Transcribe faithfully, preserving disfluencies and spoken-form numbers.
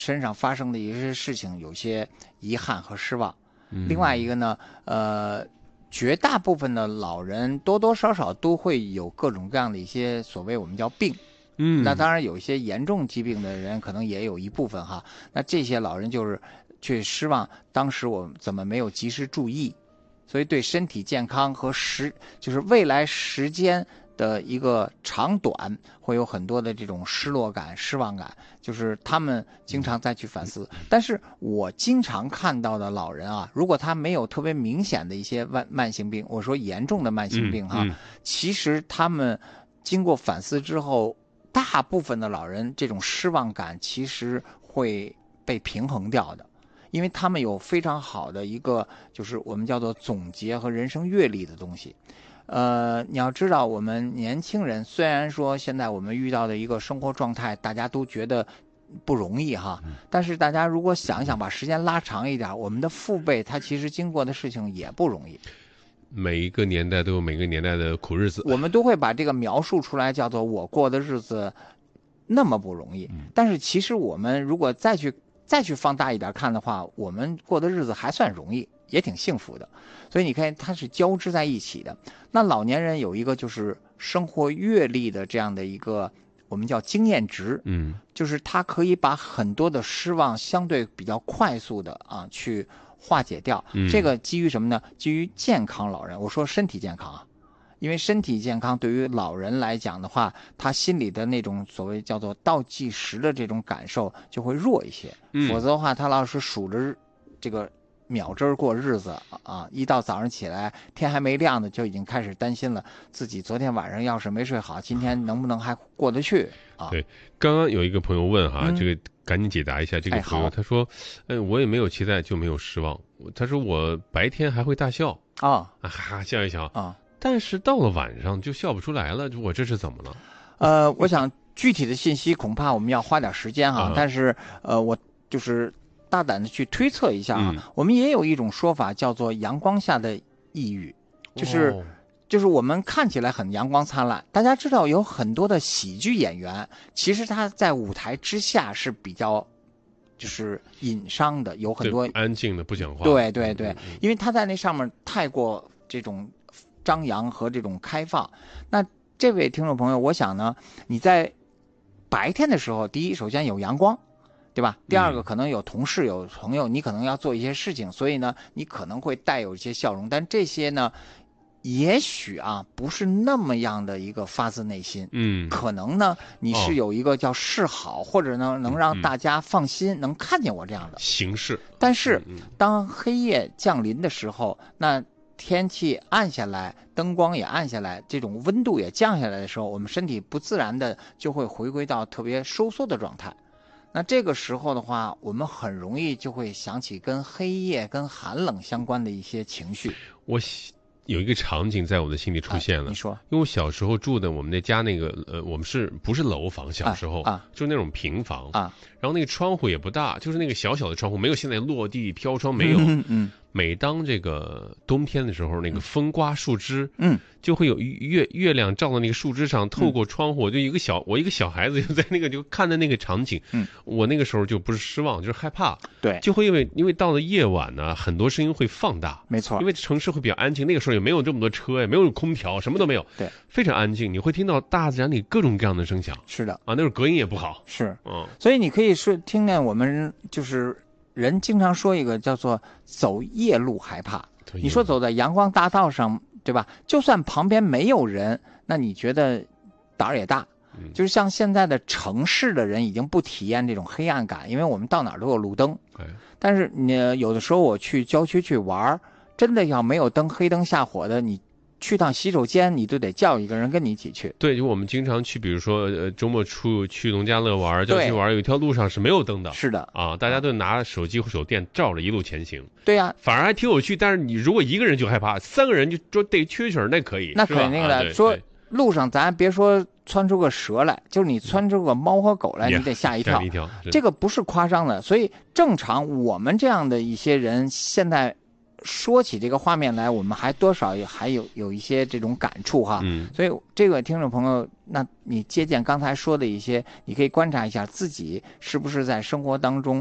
身上发生的一些事情有些遗憾和失望。 嗯、 另外一个呢，呃，绝大部分的老人多多少少都会有各种各样的一些所谓我们叫病。 嗯， 那当然有一些严重疾病的人可能也有一部分哈。那这些老人就是去失望，当时我怎么没有及时注意，所以对身体健康和时就是未来时间的一个长短会有很多的这种失落感、失望感，就是他们经常再去反思。但是我经常看到的老人啊，如果他没有特别明显的一些慢慢性病，我说严重的慢性病哈， 嗯嗯、 其实他们经过反思之后，大部分的老人这种失望感其实会被平衡掉的。因为他们有非常好的一个就是我们叫做总结和人生阅历的东西。呃，你要知道我们年轻人虽然说现在我们遇到的一个生活状态大家都觉得不容易哈，但是大家如果想一想把时间拉长一点，我们的父辈他其实经过的事情也不容易。 每一个年代都有每个年代的苦日子， 我们都会把这个描述出来叫做我过的日子那么不容易。但是其实我们如果再去再去放大一点看的话，我们过的日子还算容易，也挺幸福的。所以你看它是交织在一起的。那老年人有一个就是生活阅历的这样的一个我们叫经验值， 嗯， 就是他可以把很多的失望相对比较快速的啊去化解掉。 嗯、 这个基于什么呢？基于健康老人，我说身体健康啊。因为身体健康对于老人来讲的话，他心里的那种所谓叫做倒计时的这种感受就会弱一些。 嗯、 否则的话他老是数着这个秒针过日子啊，一到早上起来天还没亮呢就已经开始担心了，自己昨天晚上要是没睡好，今天能不能还过得去啊？ 对，刚刚有一个朋友问哈， 嗯、 这个赶紧解答一下。这个朋友、哎、他说，嗯，我也没有期待就没有失望。他说我白天还会大笑啊， 啊哈哈笑一笑啊。 但是到了晚上就笑不出来了，我这是怎么了？ 呃，我想具体的信息恐怕我们要花点时间哈，啊、但是呃，我就是大胆的去推测一下啊， 嗯、 我们也有一种说法叫做阳光下的抑郁，就是、 哦、 就是我们看起来很阳光灿烂，大家知道有很多的喜剧演员，其实他在舞台之下是比较就是隐伤的，有很多安静的不讲话。 对对对， 嗯嗯、 因为他在那上面太过这种张扬和这种开放。那这位听众朋友，我想呢，你在白天的时候，第一，首先有阳光，对吧？第二个，可能有同事、有朋友，你可能要做一些事情，所以呢，你可能会带有一些笑容。但这些呢，也许啊，不是那么样的一个发自内心。 嗯， 可能呢，你是有一个叫示好，哦、或者呢，能让大家放心，嗯、能看见我这样的形式。 但是，当黑夜降临的时候，那天气暗下来，灯光也暗下来，这种温度也降下来的时候，我们身体不自然的就会回归到特别收缩的状态。那这个时候的话，我们很容易就会想起跟黑夜、跟寒冷相关的一些情绪。 我有一个场景在我的心里出现了， 啊、你说， 因为我小时候住的我们那家那个呃，我们是不是楼房？小时候啊，啊就是那种平房啊， 然后那个窗户也不大，就是那个小小的窗户，没有现在落地飘窗没有。 嗯嗯。 每当这个冬天的时候，那个风刮树枝， 嗯， 就会有月月亮照到那个树枝上，透过窗户，就一个小我一个小孩子就在那个就看的那个场景， 嗯， 我那个时候就不是失望，就是害怕， 对， 就会因为因为到了夜晚呢，很多声音会放大， 没错， 因为城市会比较安静，那个时候也没有这么多车，也没有空调，什么都没有， 对， 非常安静，你会听到大自然里各种各样的声响， 是的， 啊，那时候隔音也不好， 是， 嗯， 所以你可以说听见我们就是。人经常说一个叫做走夜路害怕，你说走在阳光大道上，对吧？就算旁边没有人，那你觉得胆儿也大。 嗯、 就是像现在的城市的人已经不体验这种黑暗感，因为我们到哪儿都有路灯。 哎、 但是你有的时候我去郊区去玩，真的要没有灯，黑灯瞎火的，你去趟洗手间，你都得叫一个人跟你一起去。 对，就我们经常去，比如说呃周末出去农家乐玩、郊区玩，有一条路上是没有灯的。 是的啊，大家都拿手机或手电照着一路前行。 对呀、啊， 反而还挺有趣。但是你如果一个人就害怕，三个人就说得蛐蛐儿，那可以。 那肯定的。 啊、 说路上咱别说窜出个蛇来，就是你窜出个猫和狗来， 嗯、 你得吓一跳。 吓一跳， 这个不是夸张的。所以正常我们这样的一些人，现在说起这个画面来，我们还多少也还有有一些这种感触哈。 嗯， 所以这个听众朋友，那你借鉴刚才说的一些，你可以观察一下自己是不是在生活当中